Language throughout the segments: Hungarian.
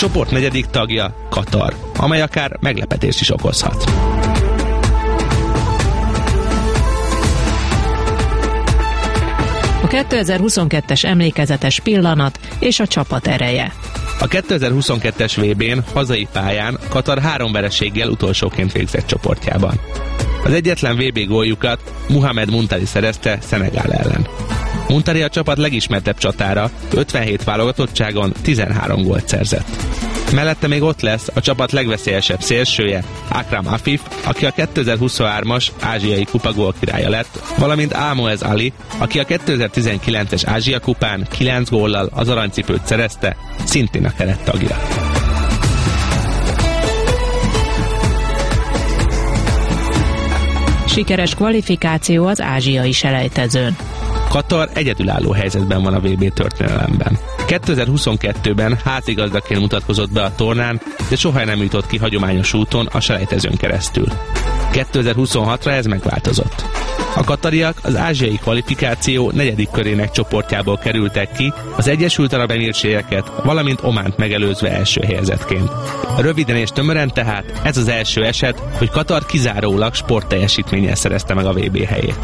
csoport negyedik tagja Katar, amely akár meglepetést is okozhat. A 2022-es emlékezetes pillanat és a csapat ereje. A 2022-es VB-n hazai pályán Katar 3 vereséggel utolsóként végzett csoportjában. Az egyetlen VB góljukat Mohamed Muntari szerezte Szenegál ellen. Muntari a csapat legismertebb csatára, 57 válogatottságon 13 gólt szerzett. Mellette még ott lesz a csapat legveszélyesebb szélsője, Akram Afif, aki a 2023-as ázsiai kupa gólkirálya lett, valamint Almoez Ali, aki a 2019-es Ázsia kupán 9 góllal az aranycipőt szerezte, szintén a kerettagja. Sikeres kvalifikáció az ázsiai selejtezőn. Katar egyedülálló helyzetben van a VB történelemben. 2022-ben házigazdaként mutatkozott be a tornán, de soha nem jutott ki hagyományos úton a selejtezőn keresztül. 2026-ra ez megváltozott. A katariak az ázsiai kvalifikáció 4. körének csoportjából kerültek ki, az Egyesült Arab Emírségeket, valamint Ománt megelőzve első helyezettként. Röviden és tömören tehát ez az első eset, hogy Katar kizárólag sportteljesítménnyel szerezte meg a VB helyét.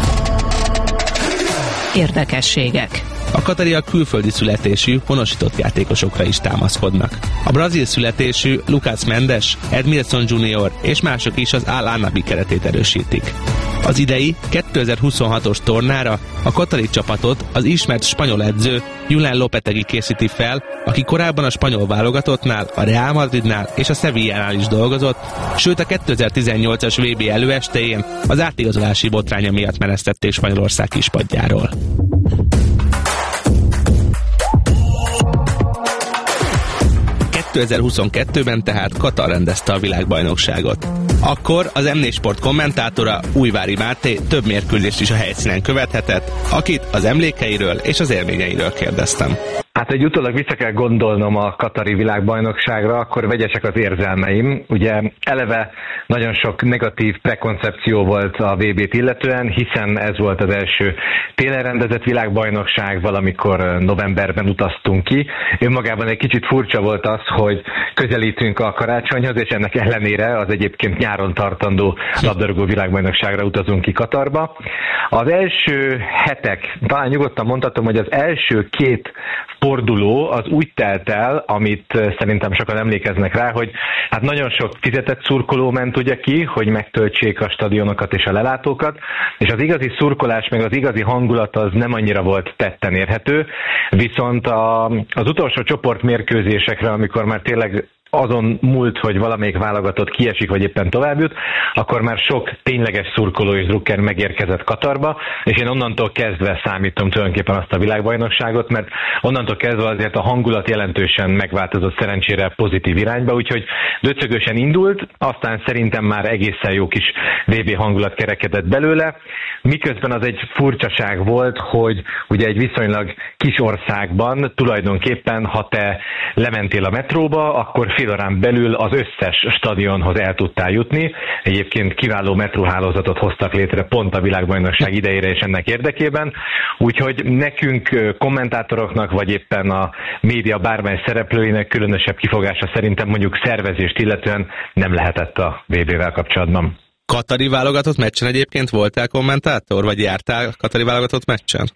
Érdekességek. A katariak külföldi születésű, honosított játékosokra is támaszkodnak. A brazil születésű Lucas Mendes, Edmilson Junior és mások is az Al-Anabi keretét erősítik. Az idei 2026-os tornára a katari csapatot az ismert spanyol edző Julen Lopetegui készíti fel, aki korábban a spanyol válogatottnál, a Real Madridnál és a Sevillánál is dolgozott, sőt a 2018-as VB előestején az átigazolási botránya miatt menesztették Spanyolország kispadjáról. ...2022-ben tehát Katar rendezte a világbajnokságot. Akkor az M4 Sport kommentátora, Újvári Máté több mérkőzést is a helyszínen követhetett, akit az emlékeiről és az élményeiről kérdeztem. Hát egy utólag vissza kell gondolnom a katari világbajnokságra, akkor vegyesek az érzelmeim. Ugye eleve nagyon sok negatív prekoncepció volt a VB-t illetően, hiszen ez volt az első télen rendezett világbajnokság, valamikor novemberben utaztunk ki. Önmagában egy kicsit furcsa volt az, hogy közelítünk a karácsonyhoz, és ennek ellenére az egyébként nyáron tartandó labdarúgó világbajnokságra utazunk ki Katarba. Az első hetek, talán nyugodtan mondhatom, hogy az első 2 forduló az úgy telt el, amit szerintem sokan emlékeznek rá, hogy hát nagyon sok fizetett szurkoló ment ugye ki, hogy megtöltsék a stadionokat és a lelátókat, és az igazi szurkolás meg az igazi hangulat az nem annyira volt tetten érhető, viszont az utolsó csoportmérkőzésekre, amikor már tényleg azon múlt, hogy valamelyik válogatott kiesik, vagy éppen tovább jut, akkor már sok tényleges szurkoló és drukker megérkezett Katarba, és én onnantól kezdve számítom tulajdonképpen azt a világbajnokságot, mert onnantól kezdve azért a hangulat jelentősen megváltozott szerencsére pozitív irányba, úgyhogy döcögösen indult, aztán szerintem már egészen jó kis VB hangulat kerekedett belőle, miközben az egy furcsaság volt, hogy ugye egy viszonylag kis országban tulajdonképpen, ha te lementél a metróba, akkor fél órán belül az összes stadionhoz el tudtál jutni. Egyébként kiváló metróhálózatot hoztak létre pont a világbajnokság idejére és ennek érdekében. Úgyhogy nekünk, kommentátoroknak, vagy éppen a média bármely szereplőinek különösebb kifogása szerintem mondjuk szervezést illetően nem lehetett a VB-vel kapcsolatban. Katari válogatott meccsen egyébként voltál kommentátor, vagy jártál katari válogatott meccsen?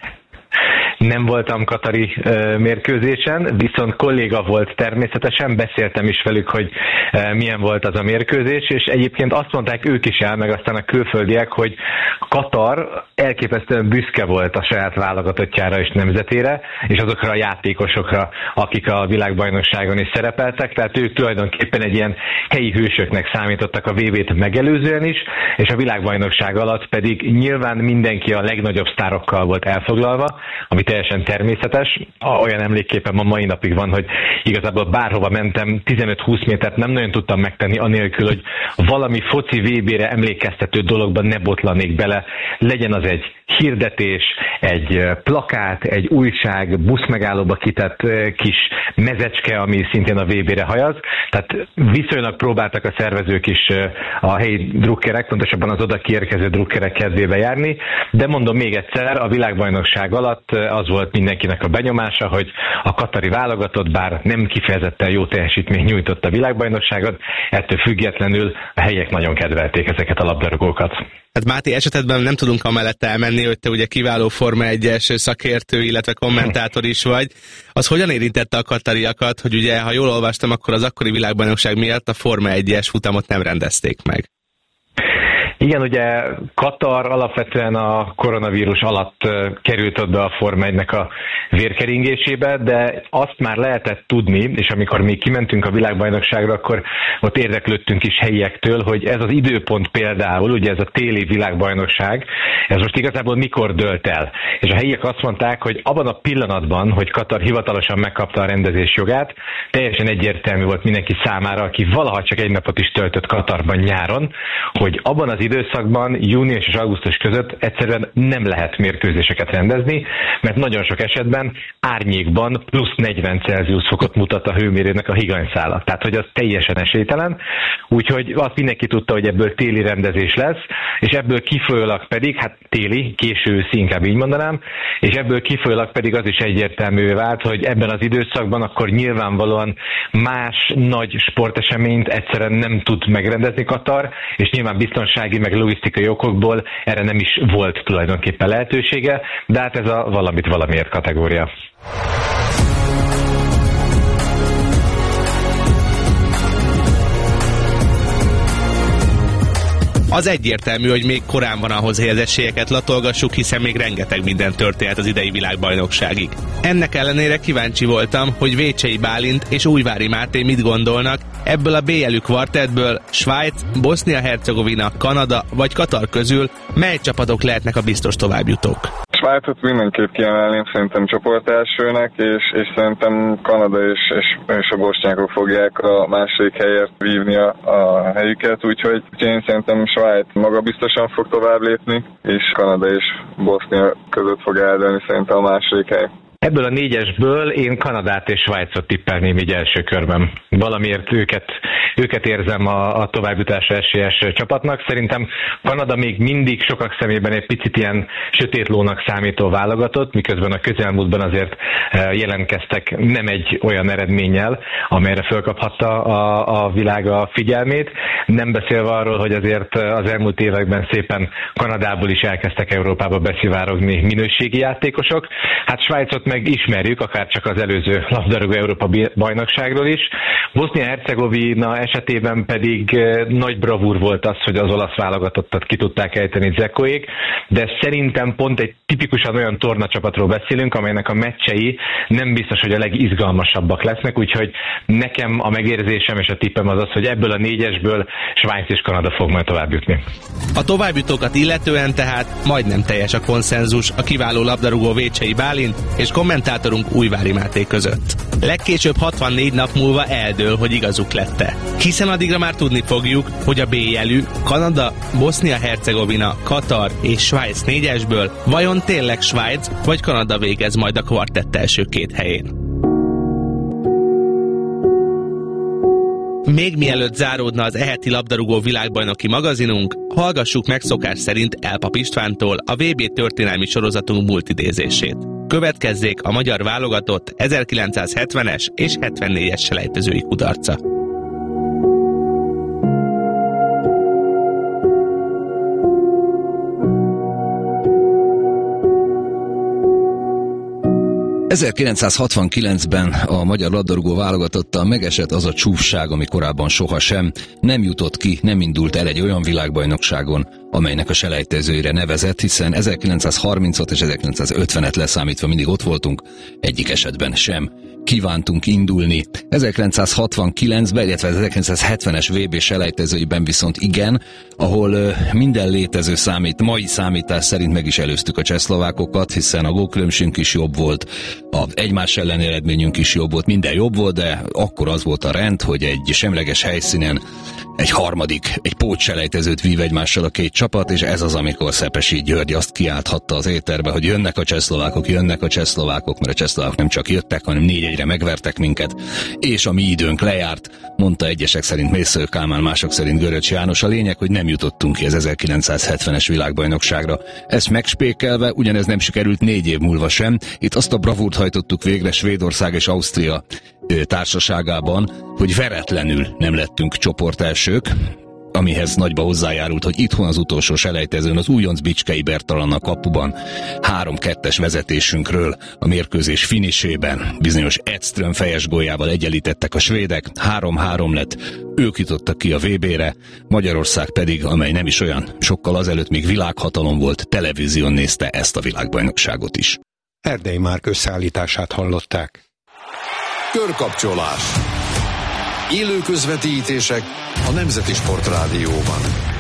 Nem voltam katari mérkőzésen, viszont kolléga volt természetesen, beszéltem is velük, hogy milyen volt az a mérkőzés, és egyébként azt mondták ők is el, meg aztán a külföldiek, hogy Katar elképesztően büszke volt a saját válogatottjára és nemzetére, és azokra a játékosokra, akik a világbajnokságon is szerepeltek, tehát ők tulajdonképpen egy ilyen helyi hősöknek számítottak a VB-t megelőzően is, és a világbajnokság alatt pedig nyilván mindenki a legnagyobb sztárokkal volt elfoglalva, ami teljesen természetes. Olyan emlékképpen ma mai napig van, hogy igazából bárhova mentem, 15-20 métert nem nagyon tudtam megtenni, anélkül, hogy valami foci VB-re emlékeztető dologban ne botlanék bele. Legyen az egy hirdetés, egy plakát, egy újság, buszmegállóba kitett kis mezecske, ami szintén a VB-re hajaz. Tehát viszonylag próbáltak a szervezők is a helyi drukkerek, pontosabban az oda kiérkező drukkerek kedvébe járni, de mondom még egyszer, a világbajnokság alatt az volt mindenkinek a benyomása, hogy a katari válogatott, bár nem kifejezetten jó teljesítmény nyújtott a világbajnokságot, ettől függetlenül a helyiek nagyon kedvelték ezeket a labdarúgókat. Hát Máté, esetedben nem tudunk amellett elmenni, hogy te ugye kiváló Forma 1-es szakértő, illetve kommentátor is vagy. Az hogyan érintette a katariakat, hogy ugye, ha jól olvastam, akkor az akkori világbajnokság miatt a Forma 1-es futamot nem rendezték meg? Igen, ugye Katar alapvetően a koronavírus alatt került ott be a Forma 1-nek a vérkeringésébe, de azt már lehetett tudni, és amikor mi kimentünk a világbajnokságra, akkor ott érdeklődtünk is helyiektől, hogy ez az időpont például, ugye ez a téli világbajnokság, ez most igazából mikor dőlt el. És a helyiek azt mondták, hogy abban a pillanatban, hogy Katar hivatalosan megkapta a rendezés jogát, teljesen egyértelmű volt mindenki számára, aki valaha csak egy napot is töltött Katarban nyáron, hogy abban az időszakban, június és augusztus között egyszerűen nem lehet mérkőzéseket rendezni, mert nagyon sok esetben árnyékban plusz 40 Celsius fokot mutat a hőmérőnek a higanyszála. Tehát, hogy az teljesen esélytelen. Úgyhogy azt mindenki tudta, hogy ebből téli rendezés lesz, és ebből kifolyólag pedig, hát téli, késő őszi, inkább így mondanám, és ebből kifolyólag pedig az is egyértelművé vált, hogy ebben az időszakban akkor nyilvánvalóan más nagy sporteseményt egyszerűen nem tud megrendezni Katar, és nyilván biztonsági meg logisztikai okokból erre nem is volt tulajdonképpen lehetősége, de hát ez a valamit valamiért kategória. Az egyértelmű, hogy még korán van ahhoz, hogy az esélyeket latolgassuk, hiszen még rengeteg minden történt az idei világbajnokságig. Ennek ellenére kíváncsi voltam, hogy Vécsei Bálint és Újvári Máté mit gondolnak ebből a B-jelű kvartettből, Svájc, Bosznia-Hercegovina, Kanada vagy Katar közül mely csapatok lehetnek a biztos továbbjutók? Svájcot mindenképp kiemelném szerintem csoportelsőnek, és szerintem Kanada és a bosnyákok fogják a második helyért vívni a helyüket, úgyhogy én szerintem Svájc magabiztosan fog tovább lépni, és Kanada és Bosznia között fog eldőlni szerintem a második hely. Ebből a négyesből én Kanadát és Svájcot tippelném így első körben. Valamiért őket érzem a továbbjutásra esélyes csapatnak. Szerintem Kanada még mindig sokak szemében egy picit ilyen sötét lónak számító válogatott, miközben a közelmúltban azért jelentkeztek nem egy olyan eredménnyel, amelyre fölkaphatta a világ a figyelmét. Nem beszélve arról, hogy azért az elmúlt években szépen Kanadából is elkezdtek Európába beszivárogni minőségi játékosok. Hát Svájcot meg ismerjük, akár csak az előző labdarúgó Európa bajnokságról is. Bosznia-Hercegovina esetében pedig nagy bravúr volt az, hogy az olasz válogatottat ki tudták ejteni Dzekoék, de szerintem pont egy tipikusan olyan tornacsapatról beszélünk, amelynek a meccsei nem biztos, hogy a legizgalmasabbak lesznek, úgyhogy nekem a megérzésem és a tippem az az, hogy ebből a négyesből Svájc és Kanada fog majd továbbjutni. A továbbjutókat illetően tehát majdnem teljes a konszenzus a kiváló labdarúgó Vécsei Bálint és kommentátorunk Újvári Máté között. Legkésőbb 64 nap múlva eldől, hogy igazuk lett-e. Hiszen addigra már tudni fogjuk, hogy a B-jelű Kanada, Bosznia-Hercegovina, Katar és Svájc négyesből vajon tényleg Svájc vagy Kanada végez majd a kvartett első két helyén. Még mielőtt záródna az eheti labdarúgó világbajnoki magazinunk, hallgassuk meg szokás szerint Elpap Istvántól a VB történelmi sorozatunk multidézését. Következzék a magyar válogatott 1970-es és 74-es selejtezői kudarca. ...1969-ben a magyar labdarúgó válogatottal megesett az a csúfság, ami korábban sohasem nem jutott ki, nem indult el egy olyan világbajnokságon, amelynek a selejtezőire nevezett, hiszen 1936 és 1950-et leszámítva mindig ott voltunk, egyik esetben sem kívántunk indulni. 1969-ben, illetve 1970-es VB selejtezőiben viszont igen, ahol minden létező mai számítás szerint meg is előztük a csehszlovákokat, hiszen a gólkülönbségünk is jobb volt, az egymás elleni eredményünk is jobb volt, minden jobb volt, de akkor az volt a rend, hogy egy semleges helyszínen egy harmadik, egy pótselejtezőt vív egymással a két csapat, és ez az, amikor Szepesi György azt kiálthatta az éterbe, hogy jönnek a csehszlovákok, mert a csehszlovákok nem csak jöttek, hanem 4-1-re megvertek minket, és a mi időnk lejárt, mondta egyesek szerint Mészöly Kálmán, mások szerint Göröcs János. A lényeg, hogy nem jutottunk ki az 1970-es világbajnokságra. Ezt megspékelve, ugyanez nem sikerült 4 év múlva sem. Itt azt a bravúrt hajtottuk végre Svédország és Ausztria társaságában, hogy veretlenül nem lettünk csoportelsők, amihez nagyba hozzájárult, hogy itthon az utolsó selejtezőn az újonc Bicskei Bertalan a kapuban 3-2-es vezetésünkről a mérkőzés finisében bizonyos Edström fejes góljával egyenlítettek a svédek, 3-3 lett, ők jutottak ki a VB-re, Magyarország pedig, amely nem is olyan sokkal azelőtt még világhatalom volt, televízión nézte ezt a világbajnokságot is. Erdei Márk összeállítását hallották. Körkapcsolás. Élő közvetítések a Nemzeti Sportrádióban.